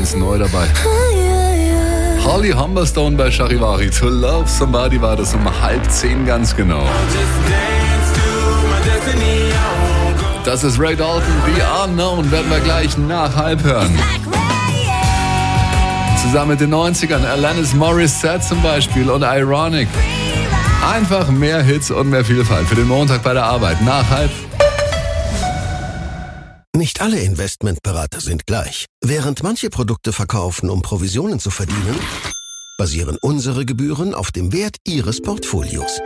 ganz neu dabei. Holly Humberstone bei Charivari. To Love Somebody war das um 9:30 ganz genau. Das ist Ray Dalton, The Unknown, werden wir gleich nach 9:30 hören. Zusammen mit den 90ern, Alanis Morissette zum Beispiel und Ironic. Einfach mehr Hits und mehr Vielfalt für den Montag bei der Arbeit. Nach 9:30. Nicht alle Investmentberater sind gleich. Während manche Produkte verkaufen, um Provisionen zu verdienen, basieren unsere Gebühren auf dem Wert Ihres Portfolios.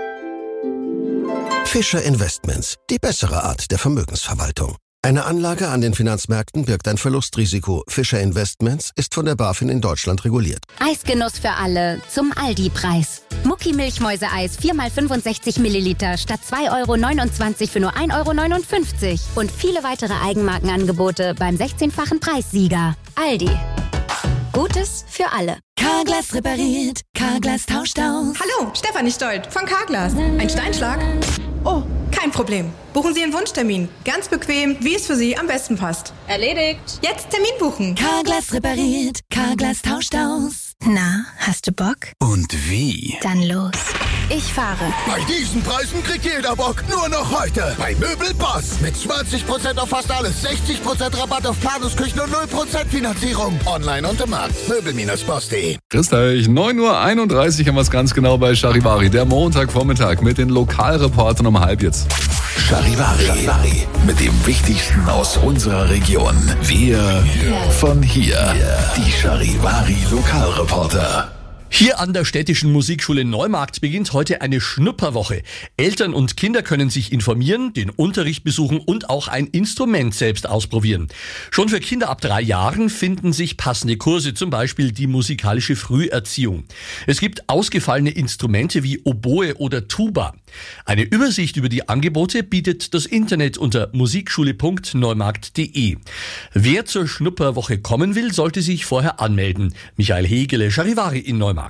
Fischer Investments, die bessere Art der Vermögensverwaltung. Eine Anlage an den Finanzmärkten birgt ein Verlustrisiko. Fischer Investments ist von der BaFin in Deutschland reguliert. Eisgenuss für alle zum Aldi-Preis. Mucki Milchmäuse-Eis 4x65 Milliliter statt 2,29 € für nur 1,59 € Und viele weitere Eigenmarkenangebote beim 16-fachen Preissieger. Aldi. Gutes für alle. Carglass repariert, Carglass tauscht aus. Hallo, Stefanie Stolt von Carglass. Ein Steinschlag? Oh, kein Problem. Buchen Sie Ihren Wunschtermin. Ganz bequem, wie es für Sie am besten passt. Erledigt. Jetzt Termin buchen. Carglass repariert, Carglass tauscht aus. Na, hast du Bock? Und wie? Dann los. Ich fahre. Bei diesen Preisen kriegt jeder Bock. Nur noch heute. Bei Möbelboss. Mit 20% auf fast alles. 60% Rabatt auf Planusküchen und 0% Finanzierung. Online und im Markt. Möbel-boss.de. Grüßt euch. 9:31 Uhr haben wir es ganz genau bei Charivari. Der Montagvormittag mit den Lokalreportern um 9:30 jetzt. Charivari. Mit dem Wichtigsten aus unserer Region. Wir von hier. Die Charivari Lokalreporter. Hier an der Städtischen Musikschule Neumarkt beginnt heute eine Schnupperwoche. Eltern und Kinder können sich informieren, den Unterricht besuchen und auch ein Instrument selbst ausprobieren. Schon für Kinder ab 3 Jahren finden sich passende Kurse, zum Beispiel die musikalische Früherziehung. Es gibt ausgefallene Instrumente wie Oboe oder Tuba. Eine Übersicht über die Angebote bietet das Internet unter musikschule.neumarkt.de. Wer zur Schnupperwoche kommen will, sollte sich vorher anmelden. Michael Hegele, Charivari in Neumarkt.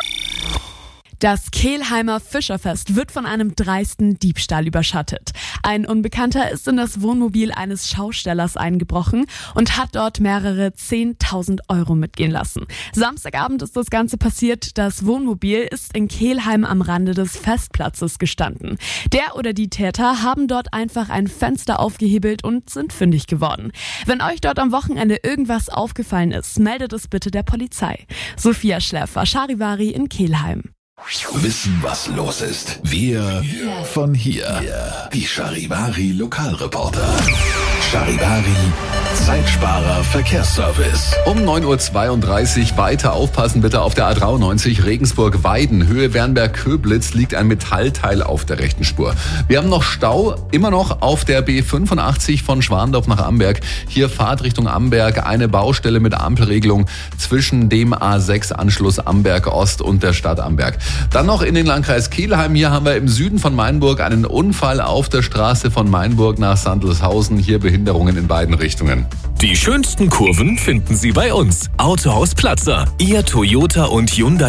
Das Kelheimer Fischerfest wird von einem dreisten Diebstahl überschattet. Ein Unbekannter ist in das Wohnmobil eines Schaustellers eingebrochen und hat dort mehrere 10.000 € mitgehen lassen. Samstagabend ist das Ganze passiert. Das Wohnmobil ist in Kelheim am Rande des Festplatzes gestanden. Der oder die Täter haben dort einfach ein Fenster aufgehebelt und sind fündig geworden. Wenn euch dort am Wochenende irgendwas aufgefallen ist, meldet es bitte der Polizei. Sophia Schläfer, Charivari in Kelheim. Wissen, was los ist. Wir von hier. Die Charivari Lokalreporter. Charivari Zeitsparer Verkehrsservice. Um 9:32 Uhr weiter aufpassen bitte auf der A93 Regensburg-Weiden. Höhe Wernberg-Köblitz liegt ein Metallteil auf der rechten Spur. Wir haben noch Stau, immer noch auf der B85 von Schwandorf nach Amberg. Hier Fahrt Richtung Amberg, eine Baustelle mit Ampelregelung zwischen dem A6-Anschluss Amberg-Ost und der Stadt Amberg. Dann noch in den Landkreis Kelheim. Hier haben wir im Süden von Mainburg einen Unfall auf der Straße von Mainburg nach Sandleshausen. Hier Behinderungen in beiden Richtungen. Die schönsten Kurven finden Sie bei uns. Autohaus Platzer. Ihr Toyota und Hyundai